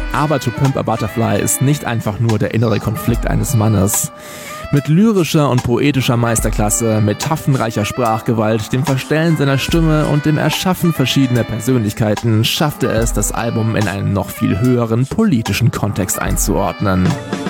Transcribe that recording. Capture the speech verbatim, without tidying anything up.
Aber To Pimp a Butterfly ist nicht einfach nur der innere Konflikt eines Mannes. Mit lyrischer und poetischer Meisterklasse, mit taffenreicher Sprachgewalt, dem Verstellen seiner Stimme und dem Erschaffen verschiedener Persönlichkeiten schafft er es, das Album in einen noch viel höheren politischen Kontext einzuordnen.